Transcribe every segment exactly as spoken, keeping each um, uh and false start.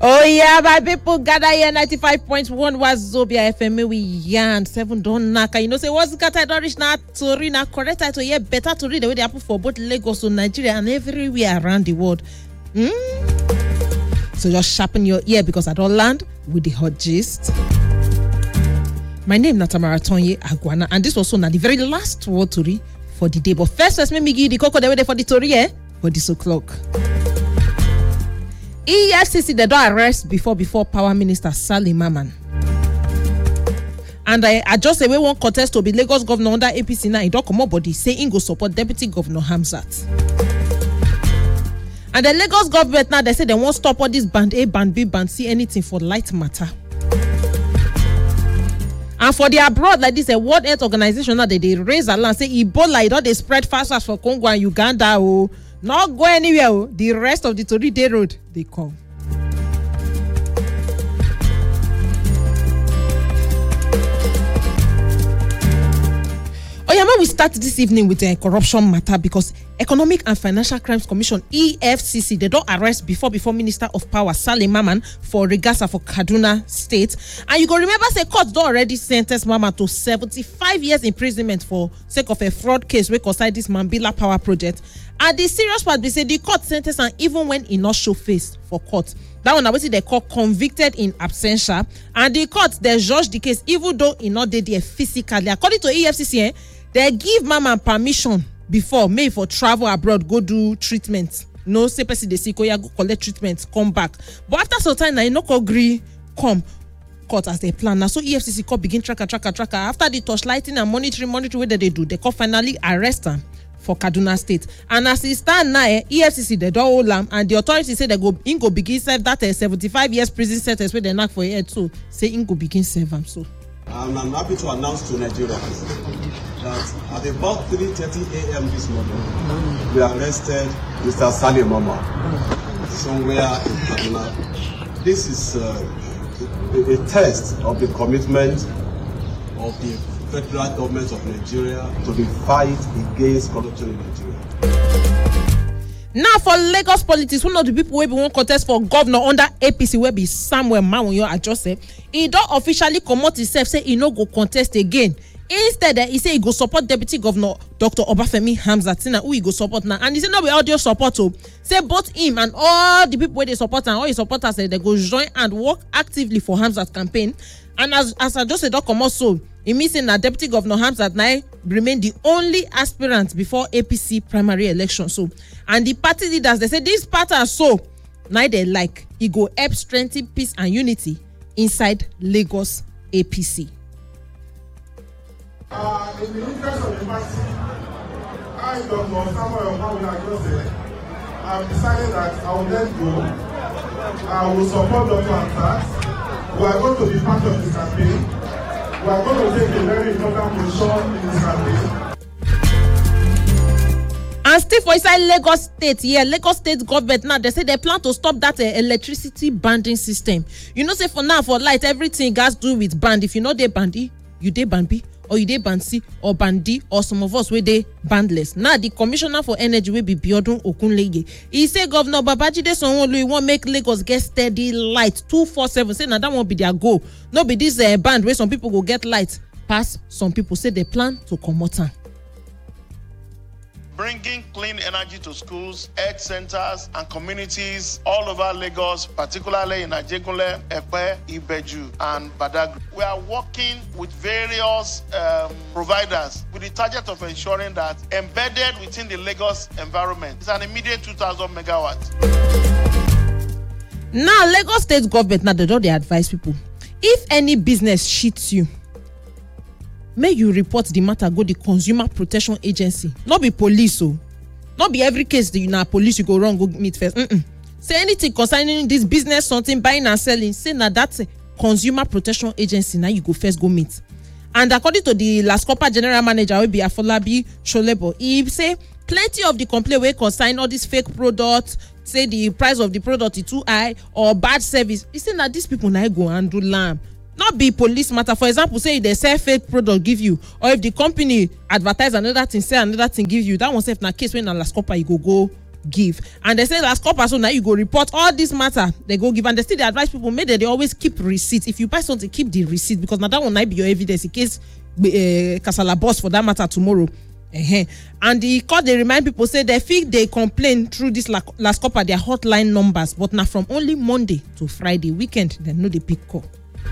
Oh yeah, my people gather here ninety-five point one Wazobia F M. We yarn seven don't knock. You know, say what's got I don't reach now to read now correct to hear better to read the way they happen for both Lagos and Nigeria and everywhere around the world. Mm? So just sharpen your ear because I don't land with the hot gist. My name is Tamara Tonye Aguana, and this was also the very last word to read for the day. But first, let's make me give the cocoa the way for the story, eh? For this o'clock. E F C C they don't arrest before before Power Minister Sally Maman. And I, I just say we won't contest to be Lagos governor under A P C now. He don't come up body saying go support Deputy Governor Hamzat. And the Lagos government now they say they won't stop all this band A, band B, band C, anything for light matter. And for the abroad like this, a World Health Organization now they, they raise a land say Ebola it all they spread faster for Congo and Uganda. Oh. Not go anywhere. Oh. The rest of the Tori Day Road, they come. Oh yeah, man, we start this evening with a corruption matter because Economic and Financial Crimes Commission (E F C C) they don't arrest before before Minister of Power Sally Maman for Regasa for Kaduna State. And you go remember say court don't already sentence Maman to seventy-five years imprisonment for sake of a fraud case wey concern this Mambila Power Project. And the serious part be say the court sentence and even when he not show face for court. That one obviously they call convicted in absentia, and the court they judge the case even though he not there physically. According to E F C C, eh, they give Maman permission before may for travel abroad go do treatment. No say person they see go collect treatment come back. But after some time now you no agree come court as they plan. Now so E F C C court begin tracker tracker tracker after the torchlighting and monitoring monitoring what they do. They court finally arrest them for Kaduna State. And as it stand now, eh, E F C C they don't hold them, and the authorities say they go in go begin serve that uh, seventy-five years prison sentence where they knock for head too. Say in go begin serve them. So um, I'm happy to announce to Nigerians that at about three thirty a.m. this morning we arrested Mister Sally Maman somewhere in Kaduna. This is uh, a, a test of the commitment of the federal government of Nigeria to the fight against corruption in Nigeria. Now for Lagos politics, one of the people wey be one contest for governor under A P C wey be Samuel Mawuyo Ajose, he don officially comot himself say he no go contest again. Instead, uh, he say he go support Deputy Governor Doctor Obafemi Hamzat, who he go support now. And he say no be audio support o. Say both him and all the people wey dey support and all his supporters say they go join and work actively for Hamzat campaign. And as as Ajose don comot so, e mean say na Deputy Governor Hamzat now remain the only aspirant before A P C primary election. So, and the party leaders they say this pattern so now they like he go help strengthen peace and unity inside Lagos A P C. Uh, in the interest of the party, I, Doctor Samuel Mawuyo Ajose, I've decided that I will let go. I will support Doctor Hamzat. We are going to be part of this campaign. We are going to take a very important position in this campaign. And still for inside Lagos State, yeah, Lagos State government now, they say they plan to stop that uh, electricity banding system. You know, say for now, for light, everything gas do with band. If you know they bandy, you they band B, or you they band C, or band D, or some of us where they bandless. Now, the Commissioner for Energy will be Biodun Okunleye. He say Governor Babajide Sanwo-Olu want make Lagos get steady light two four seven. Say now that won't be their goal. No be this uh, band where some people go get light pass. Some people say they plan to come out. Bringing clean energy to schools, health centers, and communities all over Lagos, particularly in Ajegunle, Epe, Ibeju, and Badagry. We are working with various um, providers with the target of ensuring that embedded within the Lagos environment is an immediate two thousand megawatts. Now, Lagos State government, now they don't they advise people, if any business cheats you, may you report the matter go the Consumer Protection Agency. Not be police, so not be every case that you know police you go wrong go meet first. Mm-mm. Say anything concerning this business, something buying and selling, say now that's a Consumer Protection Agency. Now you go first go meet. And according to the Lascopa General Manager, will be Afolabi Sholebo, he say plenty of the complaint will concern all these fake products. Say the price of the product is too high or bad service. He say now these people now go handle lamb. Not be police matter. For example, say if they sell fake product give you, or if the company advertise another thing, say another thing give you, that one self na case when na Lascopa you go go give. And they say last couple so now you go report all this matter, they go give. And they still they advise people, make that they always keep receipt. If you buy something, keep the receipt, because now that one might be your evidence in case uh, Kasala boss for that matter tomorrow. Uh-huh. And the court they remind people, say they feel they complain through this last couple their hotline numbers, but now from only Monday to Friday weekend they know the pick call.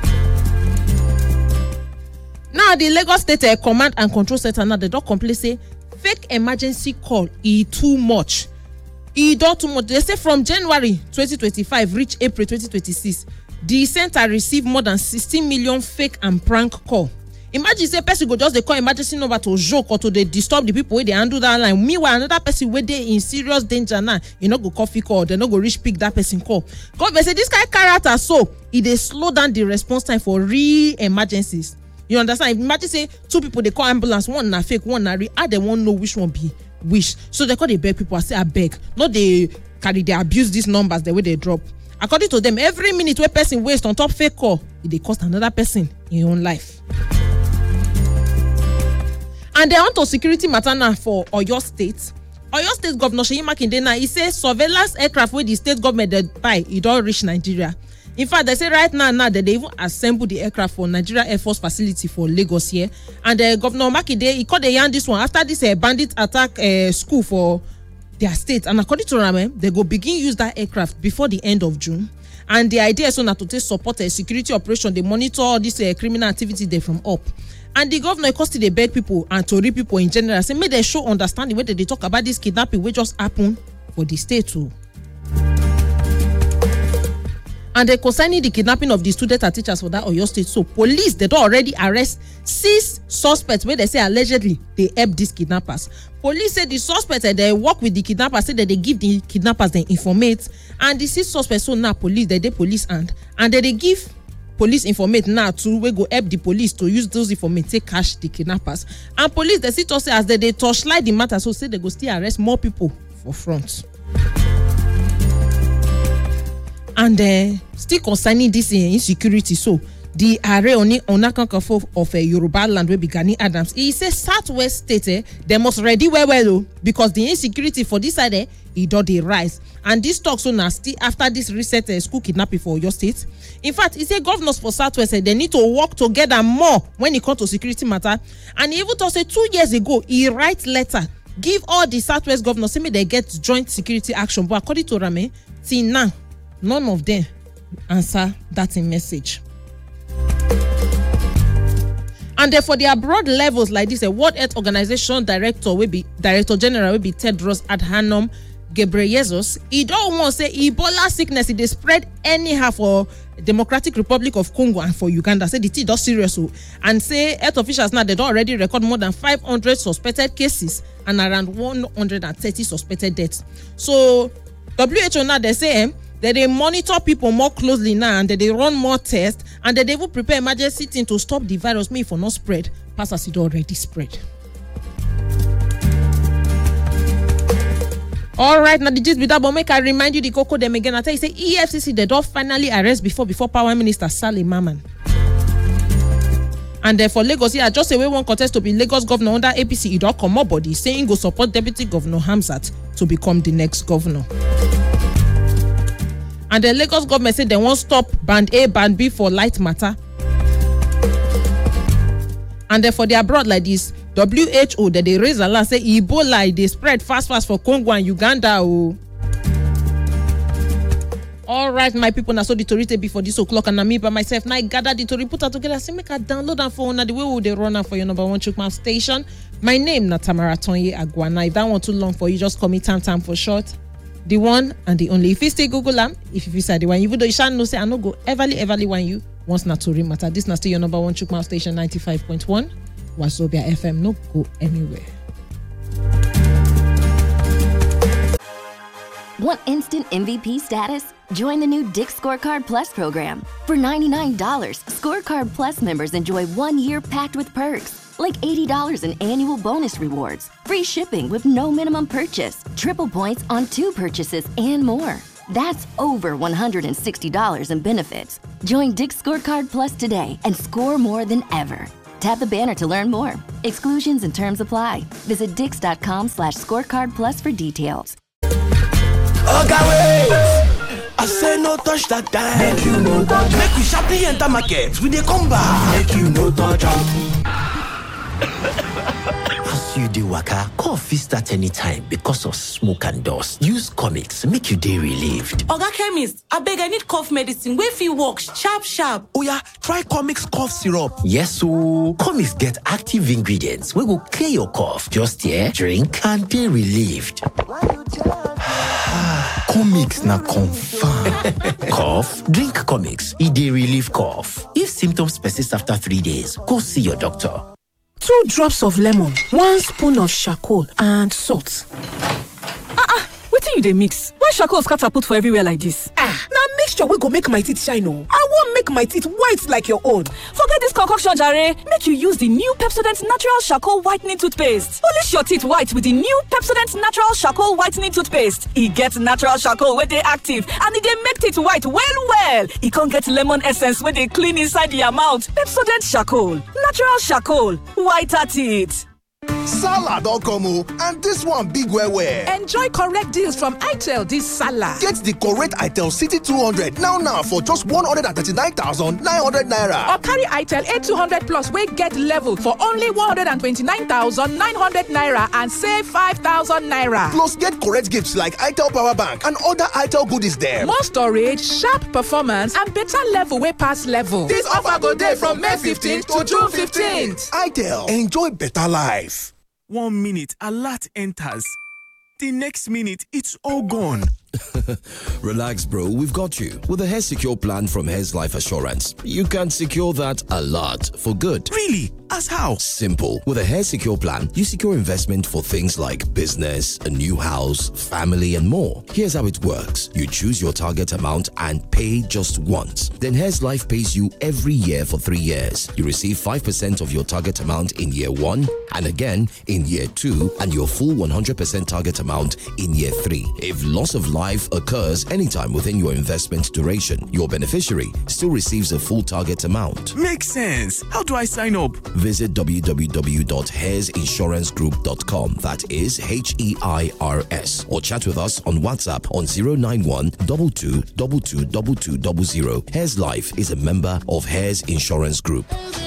Now the Lagos State uh, Command and Control Center now they don't complain, say fake emergency call e too much. E don't too much. They say from January twenty twenty-five reach April twenty twenty-six, the center received more than sixteen million fake and prank call. Imagine say person go just they call emergency number to joke or to they disturb the people where they handle that line. Meanwhile, another person where they in serious danger now, you know go coffee call, they no go reach pick that person call. God, they say this guy character so it they slow down the response time for real emergencies. You understand? Imagine say two people they call ambulance, one na fake, one na real. How they won't know which one be which. So they call the beg people. I say I beg, not they carry they abuse these numbers the way they drop. According to them, every minute where person waste on top fake call, it they cost another person in your own life. And they want to security matter now for Oyo State. Oyo State Governor Seyi Makinde now he says surveillance aircraft where the state government they buy it don't reach Nigeria. In fact, they say right now now that they even assemble the aircraft for Nigeria Air Force facility for Lagos here. And uh, Governor Makinde he called the yarn this one after this uh, bandit attack uh, school for their state. And according to Rame, they go begin use that aircraft before the end of June. And the idea is so now to take support a uh, security operation. They monitor all this uh, criminal activity there from up. And the governor costed they beg people and to read people in general say make they show understanding when they talk about this kidnapping which just happened for the state too. And they concerning the kidnapping of the students and teachers for that Oyo State. So police they don't already arrest six suspects where they say allegedly they help these kidnappers. Police say the suspects uh, they work with the kidnappers, say that they give the kidnappers the informate, and the six suspects so now police they they police and and they, they give police informate now too we go help the police to use those informate to catch the kidnappers. And police they see to say as they, they torchlight the matter, so say they go still arrest more people for front. And uh, still concerning this uh, insecurity, so the Ààrẹ Ọ̀nà Kakanfò of uh, Yoruba land wey be Gani Adams, he says Southwest State eh, they must ready well well oh, because the insecurity for this side eh, e don dey rise. And this talk so now still after this recent uh, school kidnapping for Oyo State. In fact, he say governors for Southwest eh, they need to work together more when it comes to security matter. And he even talk say two years ago he write letter give all the Southwest governors say make they get joint security action, but according to Rame, till now none of them answer that in message. And then for their broad levels like this, a World Health Organization director will be director general will be Tedros Adhanom Ghebreyesus. He don't want to say Ebola sickness it they spread anyhow for Democratic Republic of Congo and for Uganda. Say the thing does serious so, and say health officials now they don't already record more than five hundred suspected cases and around one hundred thirty suspected deaths. So W H O now they say eh, that they monitor people more closely now and that they run more tests and that they will prepare emergency team to stop the virus may for not spread past as it already spread. All right, now the gist be that, but make I remind you the cocoa them again. I tell you say E F C C they don't finally arrest before before Power Minister Salim Mamman. And uh, for Lagos, yeah, just away one contest to be Lagos governor under A P C. He don't come up body saying go support Deputy Governor Hamzat to become the next governor. And the Lagos government said they won't stop band A, band B for light matter. And then for the abroad like this, W H O that they raise a lot say Ebola they spread fast fast for Congo and Uganda. Oh. All right, my people, now so the Torite before this o'clock and me by myself now I gather the Tori put her together. Say make I download and for now the way they run out for your number one Chukma station. My name na Tamara Tonye Aguana. If that one too long for you, just call me Tam Tam for short. The one and the only. If you stay Google am, if you say the one, even though you shall know say I no go everly everly want you once not to matter. This na still your number one Chukma station ninety-five point one. Wazobia F M. No go anywhere. Want instant M V P status? Join the new Dick's Scorecard Plus program. For ninety-nine dollars, Scorecard Plus members enjoy one year packed with perks. Like eighty dollars in annual bonus rewards, free shipping with no minimum purchase, triple points on two purchases, and more. That's over one hundred sixty dollars in benefits. Join Dick's Scorecard Plus today and score more than ever. Tap the banner to learn more. Exclusions and terms apply. Visit dix.com slash scorecard plus for details. Oga wait! I say no touch that time. Make you no touch. Make we sharply enter market. We dey come back. Make you no touch am. As you dey waka, cough fit start anytime because of smoke and dust. Use Comix make you dey relieved. Oga chemist, abeg I need cough medicine wey fit work sharp sharp. Oya, try Comix cough syrup. Yes ooo, Comix get active ingredients wey go clear your cough. Just here, drink and dey relieved. Comix na confirm. Cough? Drink Comix. E dey relieve cough. If symptoms persist after three days, go see your doctor. Two drops of lemon, one spoon of charcoal, and salt. Ah ah, wetin you dey mix? Why charcoal scatter put for everywhere like this? Ah, na mixture wey go make my teeth shine o. I wan make my teeth white like your own. Forget this concoction jare. Make you use the new Pepsodent Natural Charcoal Whitening Toothpaste. Polish your teeth white with the new Pepsodent Natural Charcoal Whitening Toothpaste. E get natural charcoal wey dey active and e dey make teeth white well well. E con get lemon essence wey dey clean inside the mouth. Pepsodent Charcoal, natural charcoal, whiter teeth. Salad don come o, and this one big well well. Enjoy correct deals from Itel this Salah. Get the correct Itel City two hundred now now for just one hundred thirty-nine thousand nine hundred naira. Or carry Itel A two hundred plus wey get level for only one hundred twenty-nine thousand nine hundred naira and save five thousand naira. Plus get correct gifts like Itel Power Bank and other Itel goodies dem. More storage, sharp performance and better level wey pass level. This offer go dey from May fifteenth to June fifteenth. Itel, enjoy better life. One minute, alert enters. The next minute, it's all gone. Relax, bro. We've got you. With a Hair Secure plan from Hair's Life Assurance, you can secure that a lot for good. Really? As how? Simple. With a Hair Secure plan, you secure investment for things like business, a new house, family, and more. Here's how it works. You choose your target amount and pay just once. Then Hair's Life pays you every year for three years. You receive five percent of your target amount in year one, and again in year two, and your full one hundred percent target amount in year three. If loss of life occurs anytime within your investment duration, your beneficiary still receives a full target amount. Makes sense. How do I sign up? Visit w w w dot hairs insurance group dot com. That is H E I R S. Or chat with us on WhatsApp on zero nine one two two two two two two two zero. Hairs Life is a member of Hairs Insurance Group.